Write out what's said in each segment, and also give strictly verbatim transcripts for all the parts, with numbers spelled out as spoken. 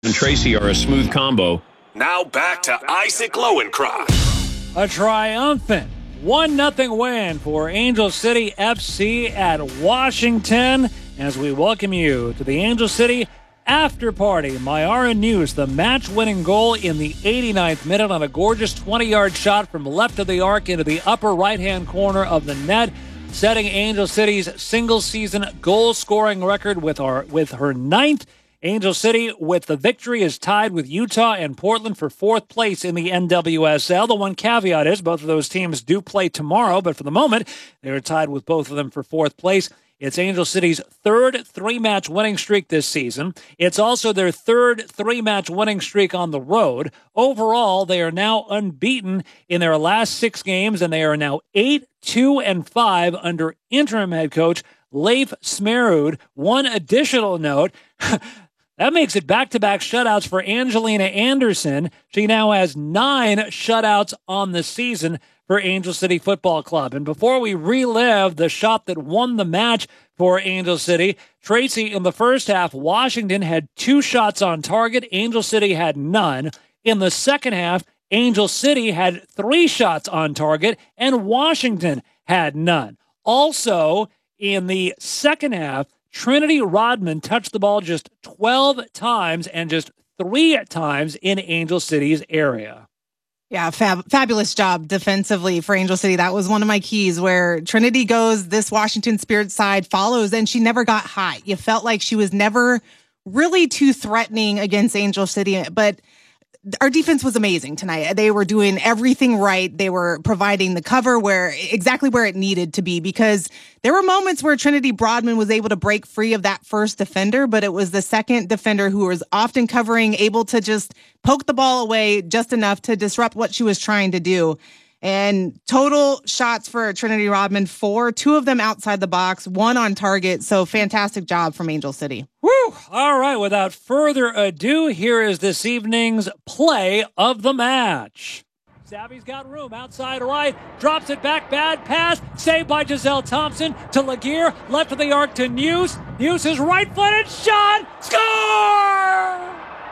and Tracy are a smooth combo. Now back to Isaac Lowencroft. A triumphant one nothing win for Angel City F C at Washington as we welcome you to the Angel City after party. Myara News, the match-winning goal in the eighty-ninth minute on a gorgeous twenty-yard shot from left of the arc into the upper right-hand corner of the net, setting Angel City's single-season goal-scoring record with our with her ninth. Angel City, with the victory, is tied with Utah and Portland for fourth place in the N W S L. The one caveat is both of those teams do play tomorrow, but for the moment, they are tied with both of them for fourth place. It's Angel City's third three-match winning streak this season. It's also their third three-match winning streak on the road. Overall, they are now unbeaten in their last six games, and they are now eight, two, and five under interim head coach Leif Smerud. One additional note, that makes it back-to-back shutouts for Angelina Anderson. She now has nine shutouts on the season for Angel City Football Club. And before we relive the shot that won the match for Angel City, Tracy, in the first half, Washington had two shots on target. Angel City had none. In the second half, Angel City had three shots on target, and Washington had none. Also, in the second half, Trinity Rodman touched the ball just twelve times and just three times in Angel City's area. Yeah, fab- fabulous job defensively for Angel City. That was one of my keys where Trinity goes, this Washington Spirit side follows, and she never got high. You felt like she was never really too threatening against Angel City, but our defense was amazing tonight. They were doing everything right. They were providing the cover where exactly where it needed to be, because there were moments where Trinity Rodman was able to break free of that first defender, but it was the second defender who was often covering, able to just poke the ball away just enough to disrupt what she was trying to do. And total shots for Trinity Rodman, four, two of them outside the box, one on target. So fantastic job from Angel City. Woo! All right, without further ado, here is this evening's play of the match. Savvy's got room outside right, drops it back, bad pass, saved by Giselle Thompson to Laguerre, left of the arc to News. News is right-footed shot, score!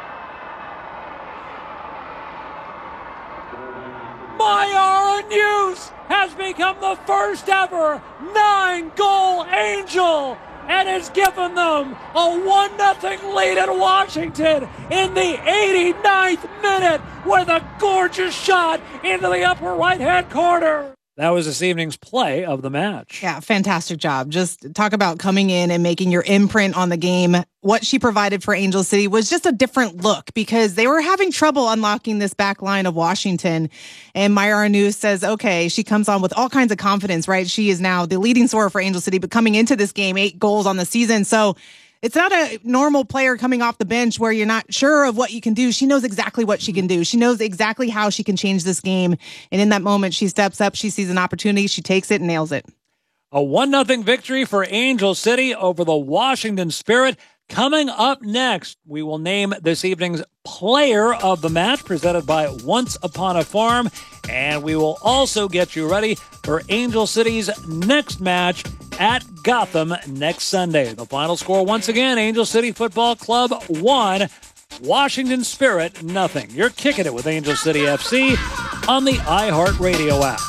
Myara News has become the first ever nine-goal Angel and has given them a one nothing lead at Washington in the eighty-ninth minute with a gorgeous shot into the upper right-hand corner. That was this evening's play of the match. Yeah, fantastic job. Just talk about coming in and making your imprint on the game. What she provided for Angel City was just a different look because they were having trouble unlocking this back line of Washington. And Myara News says, okay, she comes on with all kinds of confidence, right? She is now the leading scorer for Angel City, but coming into this game, eight goals on the season. So it's not a normal player coming off the bench where you're not sure of what you can do. She knows exactly what she can do. She knows exactly how she can change this game. And in that moment, she steps up, she sees an opportunity, she takes it and nails it. A one nothing victory for Angel City over the Washington Spirit. Coming up next, we will name this evening's player of the match presented by Once Upon a Farm. And we will also get you ready for Angel City's next match at Gotham next Sunday. The final score once again, Angel City Football Club one, Washington Spirit nothing. You're kicking it with Angel City F C on the iHeartRadio app.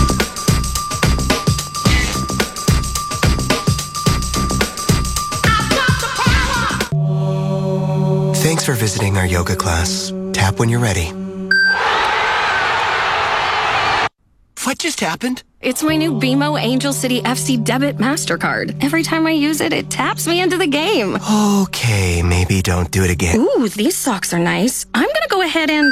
Thanks for visiting our yoga class. Tap when you're ready. What just happened? It's my new B M O Angel City F C debit MasterCard. Every time I use it, it taps me into the game. Okay, maybe don't do it again. Ooh, these socks are nice. I'm gonna go ahead and...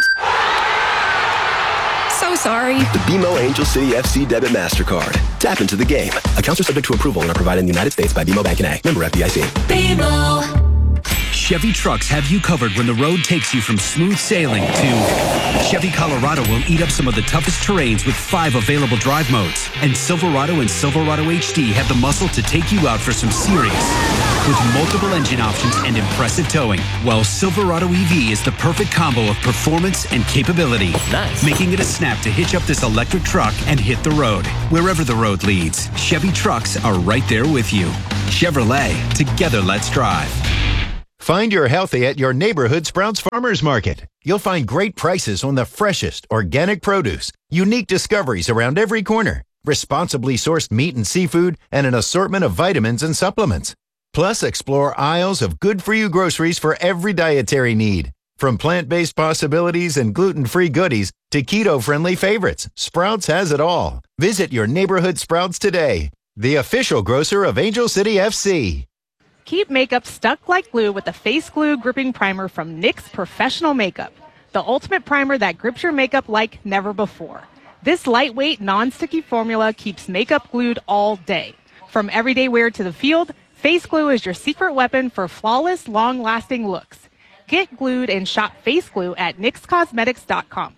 So sorry. The B M O Angel City F C debit MasterCard. Tap into the game. Accounts are subject to approval and are provided in the United States by B M O Bank N A. Member F D I C. B M O. Chevy trucks have you covered when the road takes you from smooth sailing to Chevy Colorado will eat up some of the toughest terrains with five available drive modes. And Silverado and Silverado H D have the muscle to take you out for some serious with multiple engine options and impressive towing. While Silverado E V is the perfect combo of performance and capability. Nice. Making it a snap to hitch up this electric truck and hit the road. Wherever the road leads, Chevy trucks are right there with you. Chevrolet, together let's drive. Find your healthy at your neighborhood Sprouts Farmers Market. You'll find great prices on the freshest organic produce, unique discoveries around every corner, responsibly sourced meat and seafood, and an assortment of vitamins and supplements. Plus, explore aisles of good-for-you groceries for every dietary need. From plant-based possibilities and gluten-free goodies to keto-friendly favorites, Sprouts has it all. Visit your neighborhood Sprouts today, the official grocer of Angel City F C. Keep makeup stuck like glue with the Face Glue Gripping Primer from N Y X Professional Makeup, the ultimate primer that grips your makeup like never before. This lightweight, non-sticky formula keeps makeup glued all day. From everyday wear to the field, Face Glue is your secret weapon for flawless, long-lasting looks. Get glued and shop Face Glue at N Y X Cosmetics dot com.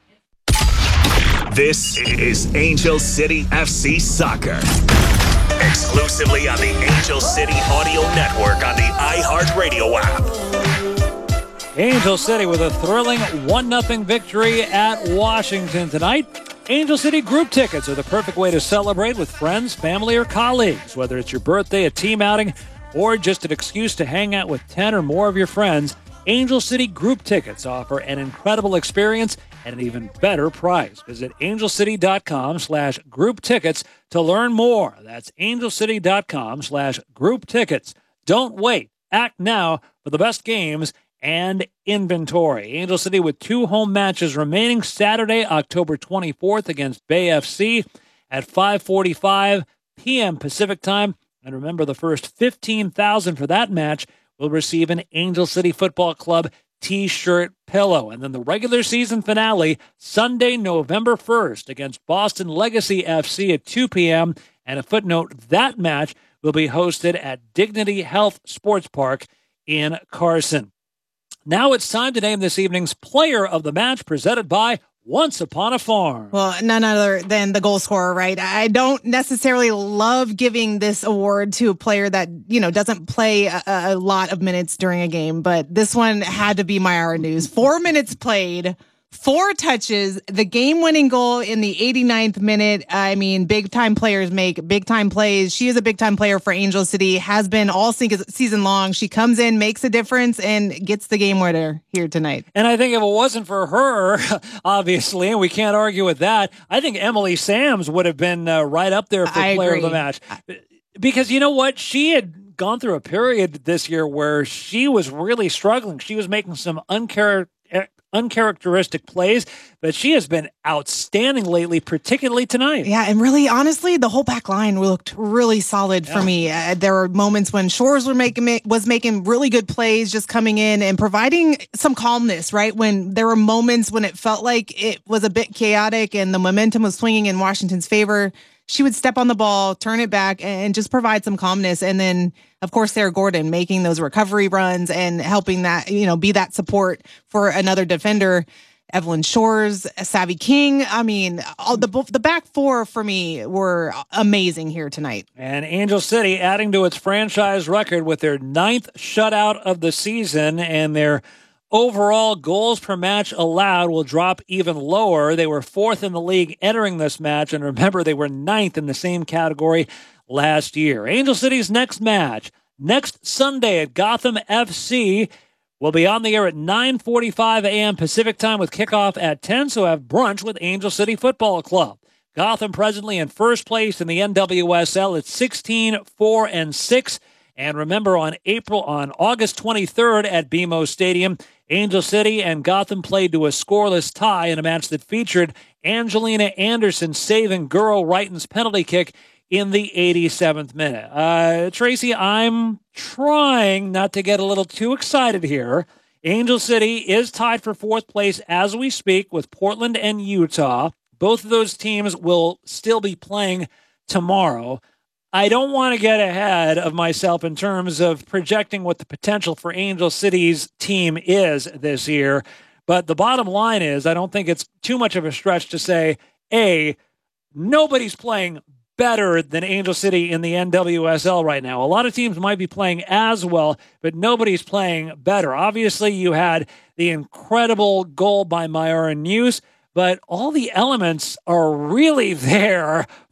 This is Angel City F C Soccer. Exclusively on the Angel City Audio Network on the iHeartRadio app. Angel City with a thrilling one nothing victory at Washington tonight. Angel City group tickets are the perfect way to celebrate with friends, family, or colleagues. Whether it's your birthday, a team outing, or just an excuse to hang out with ten or more of your friends, Angel City group tickets offer an incredible experience at an even better price. Visit angelcity.com slash group tickets to learn more. That's angelcity.com slash group tickets. Don't wait. Act now for the best games and inventory. Angel City with two home matches remaining Saturday, October twenty-fourth against Bay F C at five forty-five p.m. Pacific time. And remember, the first fifteen thousand for that match will receive an Angel City Football Club T-shirt pillow. And then the regular season finale, Sunday, November first, against Boston Legacy F C at two p.m. And a footnote, that match will be hosted at Dignity Health Sports Park in Carson. Now it's time to name this evening's player of the match, presented by Once Upon a Farm. Well, none other than the goal scorer, right? I don't necessarily love giving this award to a player that, you know, doesn't play a, a lot of minutes during a game, but this one had to be Mayara News. Four minutes played, four touches, the game-winning goal in the eighty-ninth minute. I mean, big-time players make big-time plays. She is a big-time player for Angel City, has been all season long. She comes in, makes a difference, and gets the game winner here tonight. And I think if it wasn't for her, obviously, and we can't argue with that, I think Emily Sams would have been uh, right up there for I player agree. of the match. Because you know what? She had gone through a period this year where she was really struggling. She was making some uncharacteristic uncharacteristic plays, but she has been outstanding lately, particularly tonight. Yeah, and really, honestly, the whole back line looked really solid Yeah. for me. Uh, there were moments when Shores were making was making really good plays, just coming in and providing some calmness, right? When there were moments when it felt like it was a bit chaotic and the momentum was swinging in Washington's favor, she would step on the ball, turn it back, and just provide some calmness. And then, of course, Sarah Gordon making those recovery runs and helping that, you know, be that support for another defender. Evelyn Shores, Savvy King. I mean, all the the back four for me were amazing here tonight. And Angel City adding to its franchise record with their ninth shutout of the season, and their overall goals per match allowed will drop even lower. They were fourth in the league entering this match, and remember, they were ninth in the same category last year. Angel City's next match, next Sunday at Gotham F C, will be on the air at nine forty-five a.m. Pacific time with kickoff at ten, so have brunch with Angel City Football Club. Gotham presently in first place in the N W S L at sixteen, four, and six. And remember, on April, on August twenty-third at B M O Stadium, Angel City and Gotham played to a scoreless tie in a match that featured Angelina Anderson saving Guro Wrighton's penalty kick in the eighty-seventh minute. Uh, Tracy, I'm trying not to get a little too excited here. Angel City is tied for fourth place as we speak with Portland and Utah. Both of those teams will still be playing tomorrow. I don't want to get ahead of myself in terms of projecting what the potential for Angel City's team is this year. But the bottom line is, I don't think it's too much of a stretch to say, A, nobody's playing better than Angel City in the N W S L right now. A lot of teams might be playing as well, but nobody's playing better. Obviously, you had the incredible goal by Mayara News, but all the elements are really there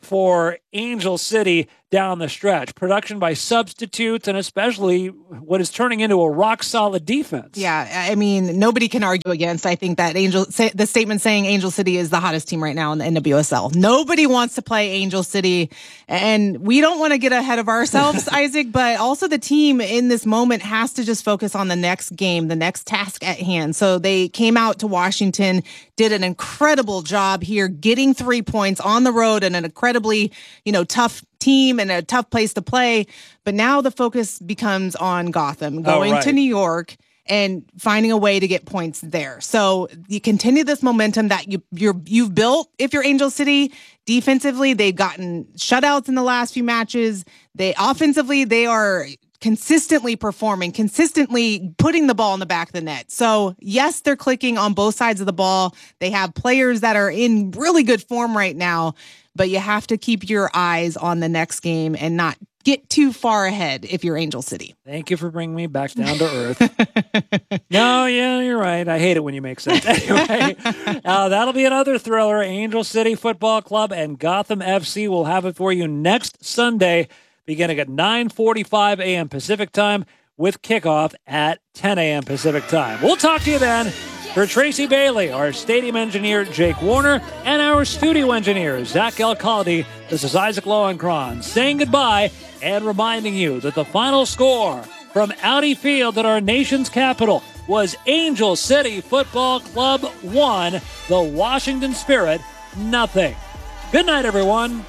for Angel City down the stretch. Production by substitutes, and especially what is turning into a rock-solid defense. Yeah, I mean, nobody can argue against, I think, that Angel the statement saying Angel City is the hottest team right now in the N W S L. Nobody wants to play Angel City, and we don't want to get ahead of ourselves, Isaac, but also the team in this moment has to just focus on the next game, the next task at hand. So they came out to Washington, did an incredible job here, getting three points on the road in an incredibly, you know, tough team and a tough place to play. But now the focus becomes on Gotham, going oh, right. to New York and finding a way to get points there. So you continue this momentum that you, you're, you've built. If you're Angel City defensively, they've gotten shutouts in the last few matches. They offensively, they are consistently performing, consistently putting the ball in the back of the net. So yes, they're clicking on both sides of the ball. They have players that are in really good form right now, but you have to keep your eyes on the next game and not get too far ahead if you're Angel City. Thank you for bringing me back down to earth. No, yeah, you're right. I hate it when you make sense. Anyway, uh, that'll be another thriller. Angel City Football Club and Gotham F C will have it for you next Sunday, beginning at nine forty-five a.m. Pacific time with kickoff at ten a.m. Pacific time. We'll talk to you then. For Tracy Bailey, our stadium engineer, Jake Warner, and our studio engineer, Zach Elkaldi, this is Isaac Lowenkron saying goodbye and reminding you that the final score from Audi Field at our nation's capital was Angel City Football Club one, the Washington Spirit nothing. Good night, everyone.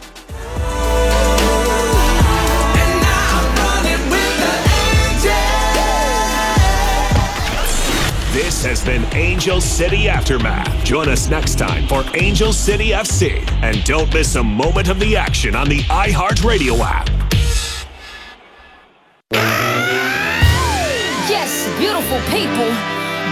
This has been Angel City Aftermath. Join us next time for Angel City F C. And don't miss a moment of the action on the iHeartRadio app. Yes, beautiful people.